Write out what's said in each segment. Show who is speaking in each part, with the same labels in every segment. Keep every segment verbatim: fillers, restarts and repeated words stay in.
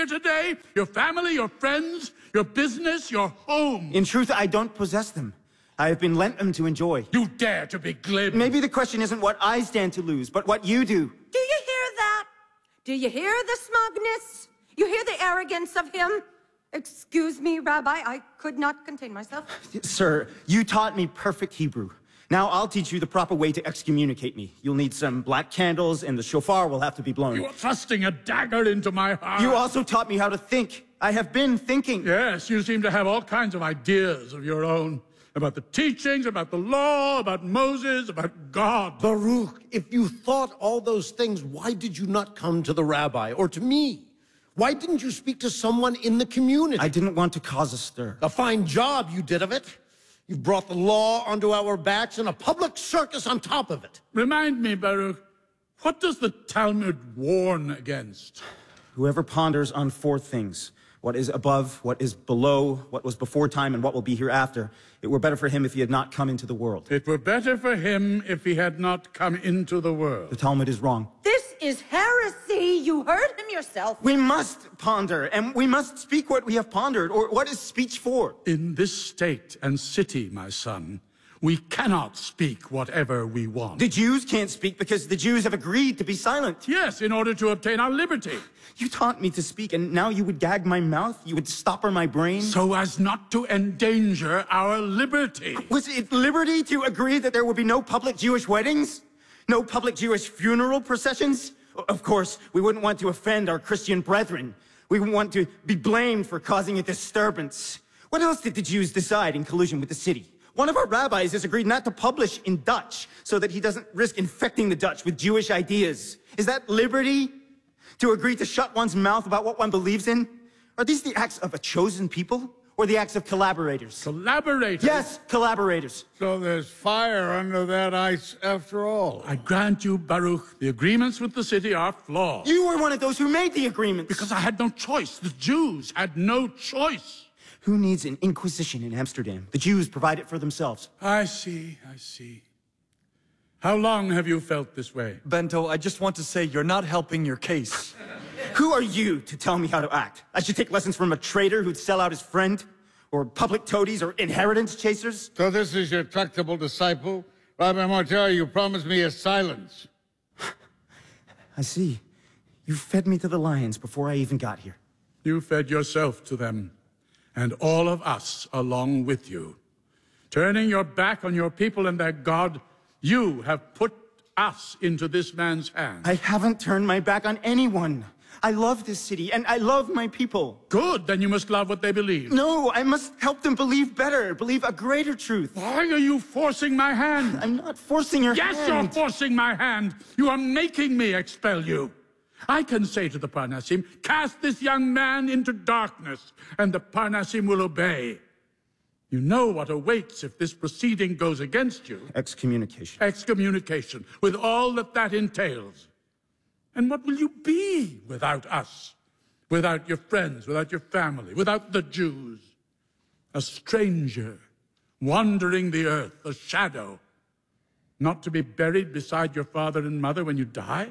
Speaker 1: here today? Your family, your friends, your business, your home?
Speaker 2: In truth, I don't possess them. I have been lent them to enjoy.
Speaker 1: You dare to be glib?
Speaker 2: Maybe the question isn't what I stand to lose, but what you do.
Speaker 3: Do you hear that? Do you hear the smugness? You hear the arrogance of him? Excuse me, Rabbi, I could not contain myself.
Speaker 2: Sir, you taught me perfect Hebrew. Now I'll teach you the proper way to excommunicate me. You'll need some black candles, and the shofar will have to be blown.
Speaker 1: You are thrusting a dagger into my heart.
Speaker 2: You also taught me how to think. I have been thinking.
Speaker 1: Yes, you seem to have all kinds of ideas of your own. About the teachings, about the law, about Moses, about God.
Speaker 4: Baruch, if you thought all those things, why did you not come to the rabbi or to me? Why didn't you speak to someone in the community?
Speaker 2: I didn't want to cause a stir.
Speaker 4: A fine job you did of it. You brought the law onto our backs and a public circus on top of it.
Speaker 1: Remind me, Baruch, what does the Talmud warn against?
Speaker 2: Whoever ponders on four things, what is above, what is below, what was before time, and what will be hereafter, it were better for him if he had not come into the world.
Speaker 1: It were better for him if he had not come into the world.
Speaker 2: The Talmud is wrong.
Speaker 3: This is heresy. You heard him yourself.
Speaker 2: We must ponder, and we must speak what we have pondered, or what is speech for?
Speaker 1: In this state and city, my son, we cannot speak whatever we want.
Speaker 2: The Jews can't speak because the Jews have agreed to be silent.
Speaker 1: Yes, in order to obtain our liberty.
Speaker 2: You taught me to speak, and now you would gag my mouth? You would stopper my brain?
Speaker 1: So as not to endanger our liberty.
Speaker 2: Was it liberty to agree that there would be no public Jewish weddings? No public Jewish funeral processions? Of course, we wouldn't want to offend our Christian brethren. We wouldn't want to be blamed for causing a disturbance. What else did the Jews decide in collusion with the city? One of our rabbis has agreed not to publish in Dutch so that he doesn't risk infecting the Dutch with Jewish ideas. Is that liberty? To agree to shut one's mouth about what one believes in? Are these the acts of a chosen people or the acts of collaborators?
Speaker 1: Collaborators?
Speaker 2: Yes, collaborators.
Speaker 5: So there's fire under that ice after all.
Speaker 1: I grant you, Baruch, the agreements with the city are flawed.
Speaker 2: You were one of those who made the agreements.
Speaker 1: Because I had no choice. The Jews had no choice.
Speaker 2: Who needs an inquisition in Amsterdam? The Jews provide it for themselves.
Speaker 1: I see, I see. How long have you felt this way?
Speaker 6: Bento, I just want to say you're not helping your case.
Speaker 2: Who are you to tell me how to act? I should take lessons from a traitor who'd sell out his friend? Or public toadies or inheritance chasers?
Speaker 5: So this is your tractable disciple? Rabbi Martel, you promised me a silence.
Speaker 2: I see. You fed me to the lions before I even got here.
Speaker 1: You fed yourself to them, and all of us along with you. Turning your back on your people and their God, you have put us into this man's hands.
Speaker 2: I haven't turned my back on anyone. I love this city, and I love my people.
Speaker 1: Good, then you must love what they believe.
Speaker 2: No, I must help them believe better, believe a greater truth.
Speaker 1: Why are you forcing my hand?
Speaker 2: I'm not forcing your
Speaker 1: yes,
Speaker 2: hand.
Speaker 1: Yes, you're forcing my hand. You are making me expel you. I can say to the Parnasim, cast this young man into darkness, and the Parnasim will obey. You know what awaits if this proceeding goes against you.
Speaker 2: Excommunication.
Speaker 1: Excommunication, with all that that entails. And what will you be without us? Without your friends, without your family, without the Jews? A stranger, wandering the earth, a shadow, not to be buried beside your father and mother when you die?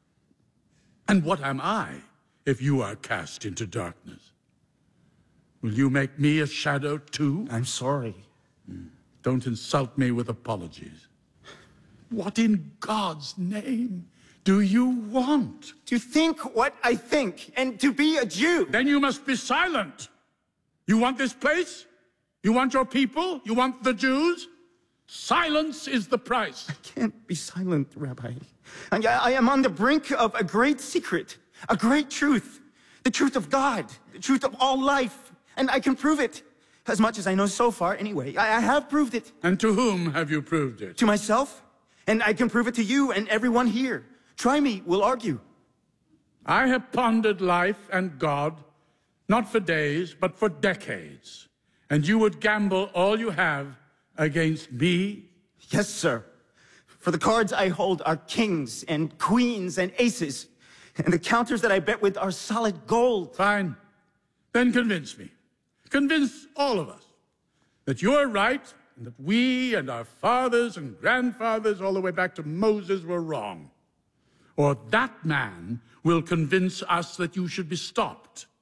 Speaker 1: And what am I if you are cast into darkness? Will you make me a shadow too?
Speaker 2: I'm sorry.
Speaker 1: Don't insult me with apologies. What in God's name do you want?
Speaker 2: To think what I think, and to be a Jew.
Speaker 1: Then you must be silent. You want this place? You want your people? You want the Jews? Silence is the price.
Speaker 2: I can't be silent, Rabbi. I, I am on the brink of a great secret, a great truth, the truth of God, the truth of all life. And I can prove it. As much as I know so far, anyway. I, I have proved it.
Speaker 1: And to whom have you proved it?
Speaker 2: To myself. And I can prove it to you and everyone here. Try me, we'll argue.
Speaker 1: I have pondered life and God, not for days, but for decades. And you would gamble all you have against me?
Speaker 2: Yes, sir. For the cards I hold are kings and queens and aces. And the counters that I bet with are solid gold.
Speaker 1: Fine. Then convince me. Convince all of us that you're right and that we and our fathers and grandfathers all the way back to Moses were wrong. Or that man will convince us that you should be stopped.